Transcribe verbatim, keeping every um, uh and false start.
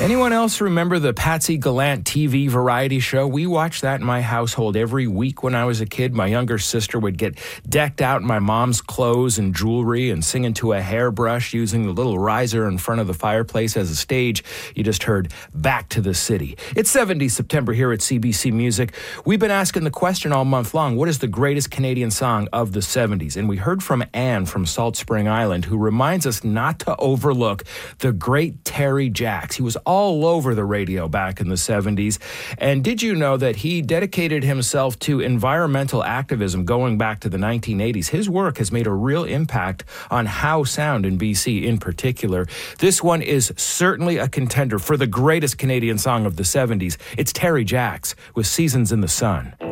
Anyone else remember the Patsy Gallant T V variety show? We watched that in my household every week when I was a kid. My younger sister would get decked out in my mom's clothes and jewelry and sing into a hairbrush using the little riser in front of the fireplace as a stage. You just heard Back to the City. It's seventies September here at C B C Music. We've been asking the question all month long, what is the greatest Canadian song of the seventies? And we heard from Anne from Salt Spring Island, who reminds us not to overlook the great Terry Jacks. He was all over the radio back in the seventies. And did you know that he dedicated himself to environmental activism going back to the nineteen eighties? His work has made a real impact on how sound in B C in particular. This one is certainly a contender for the greatest Canadian song of the seventies. It's Terry Jacks with Seasons in the Sun.